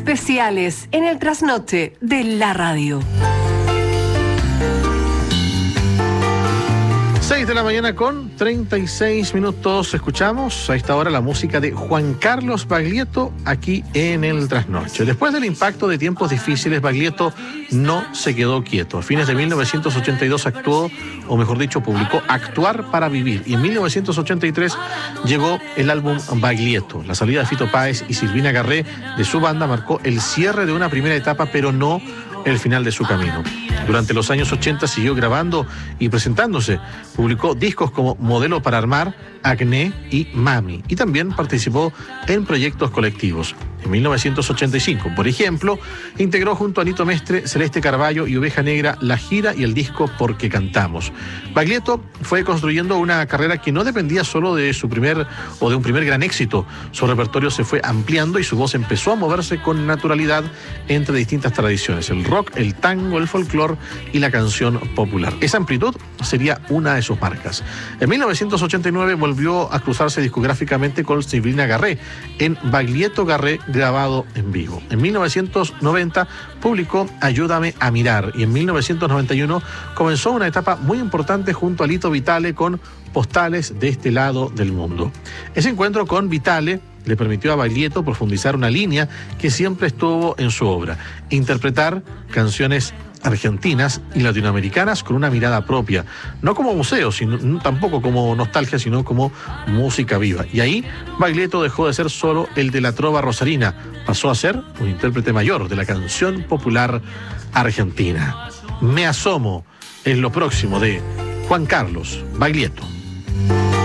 especiales en el trasnoche de la radio. 6 de la mañana con 36 minutos. Escuchamos a esta hora la música de Juan Carlos Baglietto aquí en el Trasnoche. Después del impacto de tiempos difíciles, Baglietto no se quedó quieto. A fines de 1982 actuó, o mejor dicho, publicó Actuar para Vivir. Y en 1983 llegó el álbum Baglietto. La salida de Fito Páez y Silvina Garré de su banda marcó el cierre de una primera etapa, pero no el final de su camino. Durante los años 80 siguió grabando y presentándose. Publicó discos como Modelo para Armar, Acné y Mami. Y también participó en proyectos colectivos. En 1985, por ejemplo, integró junto a Nito Mestre, Celeste Carballo y Oveja Negra la gira y el disco Porque Cantamos. Baglietto fue construyendo una carrera que no dependía solo de su de un primer gran éxito. Su repertorio se fue ampliando y su voz empezó a moverse con naturalidad entre distintas tradiciones: el rock, el tango, el folclore y la canción popular. Esa amplitud sería una de sus marcas. En 1989 volvió a cruzarse discográficamente con Silvina Garré en Baglietto Garré, grabado en vivo. En 1990 publicó Ayúdame a Mirar y en 1991 comenzó una etapa muy importante junto a Lito Vitale con Postales de este lado del mundo. Ese encuentro con Vitale le permitió a Baglietto profundizar una línea que siempre estuvo en su obra: interpretar canciones argentinas y latinoamericanas con una mirada propia, no como museo, tampoco como nostalgia, sino como música viva. Y ahí Baglietto dejó de ser solo el de la trova rosarina, pasó a ser un intérprete mayor de la canción popular argentina. Me asomo es lo próximo de Juan Carlos Baglietto.